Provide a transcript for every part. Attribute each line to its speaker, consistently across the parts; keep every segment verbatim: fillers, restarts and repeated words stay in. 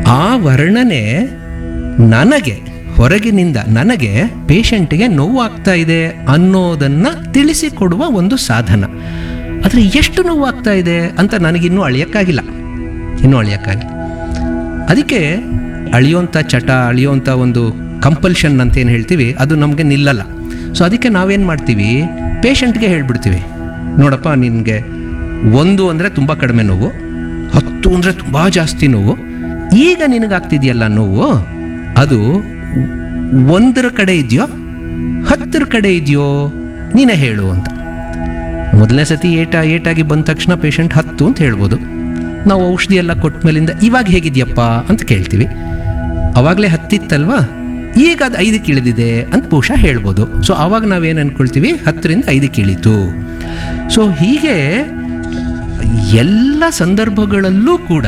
Speaker 1: ಆ ವರ್ಣನೆ ನನಗೆ ಹೊರಗಿನಿಂದ ನನಗೆ ಪೇಷಂಟ್ಗೆ ನೋವಾಗ್ತಾ ಇದೆ ಅನ್ನೋದನ್ನು ತಿಳಿಸಿಕೊಡುವ ಒಂದು ಸಾಧನ. ಆದರೆ ಎಷ್ಟು ನೋವಾಗ್ತಾ ಇದೆ ಅಂತ ನನಗಿನ್ನೂ ಅಳಿಯೋಕ್ಕಾಗಿಲ್ಲ, ಇನ್ನೂ ಅಳಿಯೋಕ್ಕಾಗಿಲ್ಲ. ಅದಕ್ಕೆ ಅಳಿಯೋಂಥ ಚಟ, ಅಳಿಯೋಂಥ ಒಂದು ಕಂಪಲ್ಷನ್ ಅಂತ ಏನು ಹೇಳ್ತೀವಿ, ಅದು ನಮಗೆ ನಿಲ್ಲಲ್ಲ. ಸೊ ಅದಕ್ಕೆ ನಾವೇನು ಮಾಡ್ತೀವಿ, ಪೇಷಂಟ್ಗೆ ಹೇಳ್ಬಿಡ್ತೀವಿ, ನೋಡಪ್ಪ ನಿನಗೆ ಒಂದು ಅಂದರೆ ತುಂಬ ಕಡಿಮೆ ನೋವು, ಹತ್ತು ಅಂದರೆ ತುಂಬ ಜಾಸ್ತಿ ನೋವು, ಈಗ ನಿನಗಾಗ್ತಿದೆಯಲ್ಲ ನೋವು, ಅದು ಒಂದರ ಕಡೆ ಇದೆಯೋ ಹತ್ತರ ಕಡೆ ಇದೆಯೋ ನೀನೇ ಹೇಳು ಅಂತ. ಮೊದಲನೇ ಸತಿ ಏಟ ಏಟಾಗಿ ಬಂದ ತಕ್ಷಣ ಪೇಷಂಟ್ ಹತ್ತು ಅಂತ ಹೇಳ್ಬೋದು. ನಾವು ಔಷಧಿ ಎಲ್ಲ ಕೊಟ್ಟ ಮೇಲಿಂದ ಇವಾಗ ಹೇಗಿದೆಯಪ್ಪ ಅಂತ ಕೇಳ್ತೀವಿ. ಅವಾಗಲೇ ಹತ್ತಿತ್ತಲ್ವಾ, ಈಗ ಅದು ಐದಕ್ಕೆ ಇಳಿದಿದೆ ಅಂತ ಬಹುಶಃ ಹೇಳ್ಬೋದು. ಸೊ ಆವಾಗ ನಾವೇನು ಅಂದ್ಕೊಳ್ತೀವಿ, ಹತ್ತರಿಂದ ಐದಕ್ಕೆ ಇಳೀತು. ಸೊ ಹೀಗೆ ಎಲ್ಲ ಸಂದರ್ಭಗಳಲ್ಲೂ ಕೂಡ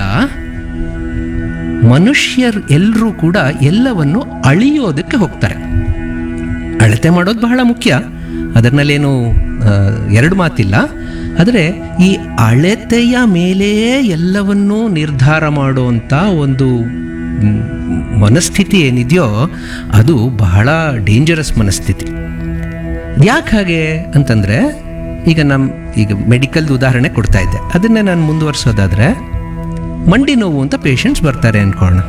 Speaker 1: ಮನುಷ್ಯರು ಎಲ್ಲರೂ ಕೂಡ ಎಲ್ಲವನ್ನು ಅಳಿಯೋದಕ್ಕೆ ಹೋಗ್ತಾರೆ. ಅಳತೆ ಮಾಡೋದು ಬಹಳ ಮುಖ್ಯ, ಅದರಲ್ಲೇನು ಎರಡು ಮಾತಿಲ್ಲ. ಆದರೆ ಈ ಅಳತೆಯ ಮೇಲೆ ಎಲ್ಲವನ್ನೂ ನಿರ್ಧಾರ ಮಾಡುವಂಥ ಒಂದು ಮನಸ್ಥಿತಿ ಏನಿದೆಯೋ ಅದು ಬಹಳ ಡೇಂಜರಸ್ ಮನಸ್ಥಿತಿ. ಯಾಕೆ ಹಾಗೆ ಅಂತಂದರೆ, ಈಗ ನಮ್ಮ ಈಗ ಮೆಡಿಕಲ್ದು ಉದಾಹರಣೆ ಕೊಡ್ತಾ ಇದ್ದೆ, ಅದನ್ನೇ ನಾನು ಮುಂದುವರ್ಸೋದಾದರೆ, ಮಂಡಿ ನೋವು ಅಂತ ಪೇಷಂಟ್ಸ್ ಬರ್ತಾರೆ ಅಂದ್ಕೊಳ್ಳೋಣ.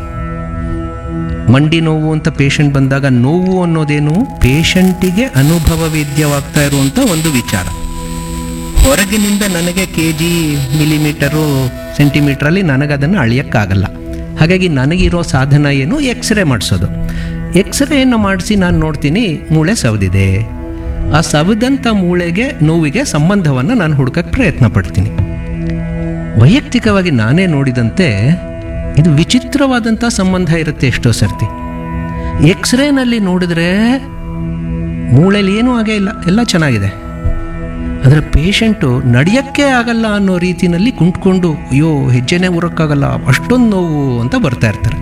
Speaker 1: ಮಂಡಿ ನೋವು ಅಂತ ಪೇಷಂಟ್ ಬಂದಾಗ ನೋವು ಅನ್ನೋದೇನು, ಪೇಷಂಟಿಗೆ ಅನುಭವ ವೇದ್ಯವಾಗ್ತಾ ಇರುವಂಥ ಒಂದು ವಿಚಾರ. ಹೊರಗಿನಿಂದ ನನಗೆ ಕೆ ಜಿ ಮಿಲಿಮೀಟರು ಸೆಂಟಿಮೀಟ್ರಲ್ಲಿ ನನಗದನ್ನು ಅಳಿಯೋಕ್ಕಾಗಲ್ಲ. ಹಾಗಾಗಿ ನನಗಿರೋ ಸಾಧನ ಏನು, ಎಕ್ಸ್ರೇ ಮಾಡಿಸೋದು. ಎಕ್ಸ್ರೇಯನ್ನು ಮಾಡಿಸಿ ನಾನು ನೋಡ್ತೀನಿ ಮೂಳೆ ಸವದಿದೆ. ಆ ಸವದಂಥ ಮೂಳೆಗೆ ನೋವಿಗೆ ಸಂಬಂಧವನ್ನು ನಾನು ಹುಡುಕಕ್ಕೆ ಪ್ರಯತ್ನ ಪಡ್ತೀನಿ. ವೈಯಕ್ತಿಕವಾಗಿ ನಾನೇ ನೋಡಿದಂತೆ ಇದು ವಿಚಿತ್ರವಾದಂಥ ಸಂಬಂಧ ಇರುತ್ತೆ ಎಷ್ಟೋ ಸರ್ತಿ. ಎಕ್ಸ್ರೇನಲ್ಲಿ ನೋಡಿದ್ರೆ ಮೂಳೆಯಲ್ಲಿ ಏನೂ ಆಗೇ ಇಲ್ಲ, ಎಲ್ಲ ಚೆನ್ನಾಗಿದೆ. ಆದರೆ ಪೇಷಂಟು ನಡೆಯೋಕ್ಕೆ ಆಗಲ್ಲ ಅನ್ನೋ ರೀತಿಯಲ್ಲಿ ಕುಂತ್ಕೊಂಡು, ಅಯ್ಯೋ ಹೆಜ್ಜೆನೇ ಊರಕ್ಕಾಗಲ್ಲ, ಅಷ್ಟೊಂದು ನೋವು ಅಂತ ಬರ್ತಾ ಇರ್ತಾರೆ.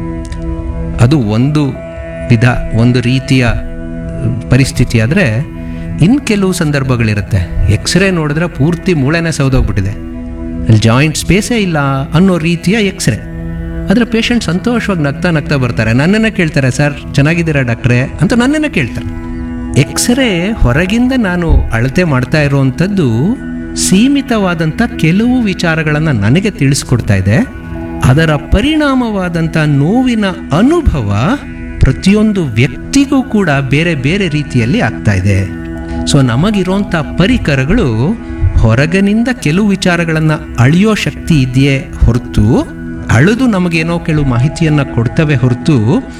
Speaker 1: ಅದು ಒಂದು ವಿಧ, ಒಂದು ರೀತಿಯ ಪರಿಸ್ಥಿತಿ. ಆದರೆ ಇನ್ನು ಕೆಲವು ಸಂದರ್ಭಗಳಿರುತ್ತೆ, ಎಕ್ಸ್ರೇ ನೋಡಿದ್ರೆ ಪೂರ್ತಿ ಮೂಳೆನೇ ಸೌದೋಗ್ಬಿಟ್ಟಿದೆ, ಅಲ್ಲಿ ಜಾಯಿಂಟ್ ಸ್ಪೇಸೇ ಇಲ್ಲ ಅನ್ನೋ ರೀತಿಯ ಎಕ್ಸ್ರೇ. ಆದರೆ ಪೇಷಂಟ್ ಸಂತೋಷವಾಗಿ ನಗ್ತಾ ನಗ್ತಾ ಬರ್ತಾರೆ, ನನ್ನನ್ನು ಕೇಳ್ತಾರೆ, ಸರ್ ಚೆನ್ನಾಗಿದ್ದೀರಾ ಡಾಕ್ಟ್ರೇ ಅಂತ ನನ್ನನ್ನು ಕೇಳ್ತಾರೆ. ಎಕ್ಸ್ರೇ ಹೊರಗಿಂದ ನಾನು ಅಳತೆ ಮಾಡ್ತಾ ಇರುವಂಥದ್ದು ಸೀಮಿತವಾದಂಥ ಕೆಲವು ವಿಚಾರಗಳನ್ನು ನನಗೆ ತಿಳಿಸ್ಕೊಡ್ತಾ ಇದೆ. ಅದರ ಪರಿಣಾಮವಾದಂಥ ನೋವಿನ ಅನುಭವ ಪ್ರತಿಯೊಂದು ವ್ಯಕ್ತಿಗೂ ಕೂಡ ಬೇರೆ ಬೇರೆ ರೀತಿಯಲ್ಲಿ ಆಗ್ತಾ ಇದೆ. ಸೊ ನಮಗಿರುವಂಥ ಪರಿಕರಗಳು ಹೊರಗಿನಿಂದ ಕೆಲವು ವಿಚಾರಗಳನ್ನು ಅಳಿಯೋ ಶಕ್ತಿ ಇದೆಯೇ ಹೊರತು, ಅಳೆದು ನಮಗೇನೋ ಕೆಲವು ಮಾಹಿತಿಯನ್ನು ಕೊಡ್ತವೆ ಹೊರತು,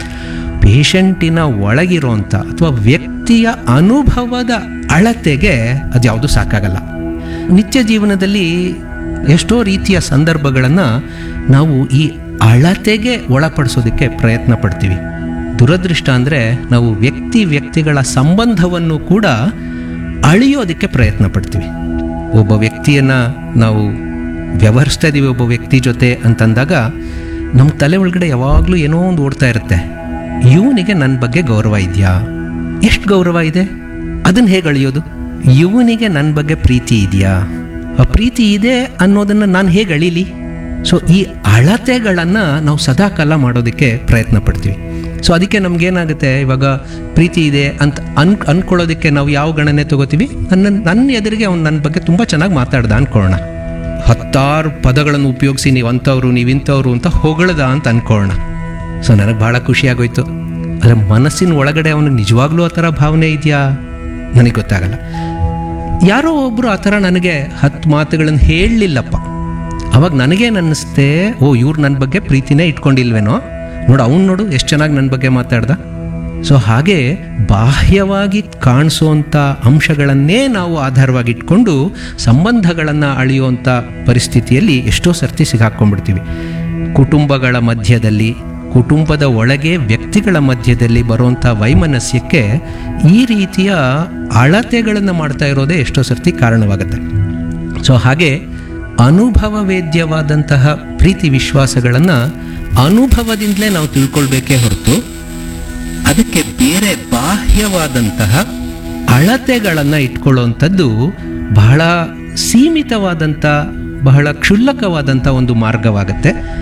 Speaker 1: ಪೇಷಂಟಿನ ಒಳಗಿರೋಂಥ ಅಥವಾ ವ್ಯಕ್ತಿಯ ಅನುಭವದ ಅಳತೆಗೆ ಅದ್ಯಾವುದು ಸಾಕಾಗಲ್ಲ. ನಿತ್ಯ ಜೀವನದಲ್ಲಿ ಎಷ್ಟೋ ರೀತಿಯ ಸಂದರ್ಭಗಳನ್ನು ನಾವು ಈ ಅಳತೆಗೆ ಒಳಪಡಿಸೋದಕ್ಕೆ ಪ್ರಯತ್ನ ಪಡ್ತೀವಿ. ದುರದೃಷ್ಟ ಅಂದರೆ ನಾವು ವ್ಯಕ್ತಿ ವ್ಯಕ್ತಿಗಳ ಸಂಬಂಧವನ್ನು ಕೂಡ ಅಳಿಯೋದಕ್ಕೆ ಪ್ರಯತ್ನ ಪಡ್ತೀವಿ. ಒಬ್ಬ ವ್ಯಕ್ತಿಯನ್ನು ನಾವು ವ್ಯವಹರಿಸ್ತಾ ಇದ್ದೀವಿ ಒಬ್ಬ ವ್ಯಕ್ತಿ ಜೊತೆ ಅಂತಂದಾಗ ನಮ್ಮ ತಲೆ ಒಳಗಡೆ ಯಾವಾಗಲೂ ಏನೋ ಒಂದು ಓಡ್ತಾ ಇರುತ್ತೆ, ಇವನಿಗೆ ನನ್ನ ಬಗ್ಗೆ ಗೌರವ ಇದೆಯಾ, ಎಷ್ಟು ಗೌರವ ಇದೆ, ಅದನ್ನು ಹೇಗೆ ಅಳಿಯೋದು, ಇವನಿಗೆ ನನ್ನ ಬಗ್ಗೆ ಪ್ರೀತಿ ಇದೆಯಾ, ಆ ಪ್ರೀತಿ ಇದೆ ಅನ್ನೋದನ್ನು ನಾನು ಹೇಗೆ ಅಳೀಲಿ. ಸೊ ಈ ಅಳತೆಗಳನ್ನು ನಾವು ಸದಾಕಾಲ ಮಾಡೋದಕ್ಕೆ ಪ್ರಯತ್ನ ಪಡ್ತೀವಿ. ಸೊ ಅದಕ್ಕೆ ನಮಗೇನಾಗುತ್ತೆ, ಇವಾಗ ಪ್ರೀತಿ ಇದೆ ಅಂತ ಅನ್ ಅಂದ್ಕೊಳ್ಳೋದಕ್ಕೆ ನಾವು ಯಾವ ಗಣನೆ ತಗೋತೀವಿ, ನನ್ನ ನನ್ನ ಎದುರಿಗೆ ಅವ್ನು ನನ್ನ ಬಗ್ಗೆ ತುಂಬ ಚೆನ್ನಾಗಿ ಮಾತಾಡ್ದ ಅಂದ್ಕೊಳ್ಳೋಣ, ಹತ್ತಾರು ಪದಗಳನ್ನು ಉಪಯೋಗಿಸಿ ನೀವು ಅಂಥವ್ರು ನೀವು ಇಂಥವ್ರು ಅಂತ ಹೊಗಳದ ಅಂತ ಅಂದ್ಕೊಳ್ಳೋಣ. ಸೊ ನನಗೆ ಭಾಳ ಖುಷಿಯಾಗೋಯ್ತು. ಆದರೆ ಮನಸ್ಸಿನ ಒಳಗಡೆ ಅವನಿಗೆ ನಿಜವಾಗ್ಲೂ ಆ ಥರ ಭಾವನೆ ಇದೆಯಾ ನನಗೆ ಗೊತ್ತಾಗಲ್ಲ. ಯಾರೋ ಒಬ್ಬರು ಆ ಥರ ನನಗೆ ಹತ್ತು ಮಾತುಗಳನ್ನು ಹೇಳಲಿಲ್ಲಪ್ಪ, ಅವಾಗ ನನಗೇನು ಅನ್ನಿಸ್ತೆ, ಓ ಇವ್ರು ನನ್ನ ಬಗ್ಗೆ ಪ್ರೀತಿನೇ ಇಟ್ಕೊಂಡಿಲ್ವೇನೋ, ನೋಡು ಅವ್ನು ನೋಡು ಎಷ್ಟು ಚೆನ್ನಾಗಿ ನನ್ನ ಬಗ್ಗೆ ಮಾತಾಡ್ದ. ಸೊ ಹಾಗೆ ಬಾಹ್ಯವಾಗಿ ಕಾಣಿಸೋವಂಥ ಅಂಶಗಳನ್ನೇ ನಾವು ಆಧಾರವಾಗಿ ಇಟ್ಕೊಂಡು ಸಂಬಂಧಗಳನ್ನು ಅಳಿಯುವಂಥ ಪರಿಸ್ಥಿತಿಯಲ್ಲಿ ಎಷ್ಟೋ ಸರ್ತಿ ಸಿಗಾಕ್ಕೊಂಡ್ಬಿಡ್ತೀವಿ. ಕುಟುಂಬಗಳ ಮಧ್ಯದಲ್ಲಿ, ಕುಟುಂಬದ ಒಳಗೆ ವ್ಯಕ್ತಿಗಳ ಮಧ್ಯದಲ್ಲಿ ಬರುವಂಥ ವೈಮನಸ್ಯಕ್ಕೆ ಈ ರೀತಿಯ ಅಳತೆಗಳನ್ನು ಮಾಡ್ತಾ ಇರೋದೇ ಎಷ್ಟೋ ಸರ್ತಿ ಕಾರಣವಾಗುತ್ತೆ. ಸೊ ಹಾಗೆ ಅನುಭವ ವೇದ್ಯವಾದಂತಹ ಪ್ರೀತಿ ವಿಶ್ವಾಸಗಳನ್ನು ಅನುಭವದಿಂದಲೇ ನಾವು ತಿಳ್ಕೊಳ್ಬೇಕೇ ಹೊರತು ಅದಕ್ಕೆ ಬೇರೆ ಬಾಹ್ಯವಾದಂತಹ ಅಳತೆಗಳನ್ನು ಇಟ್ಕೊಳ್ಳುವಂಥದ್ದು ಬಹಳ ಸೀಮಿತವಾದಂಥ, ಬಹಳ ಕ್ಷುಲ್ಲಕವಾದಂಥ ಒಂದು ಮಾರ್ಗವಾಗುತ್ತೆ.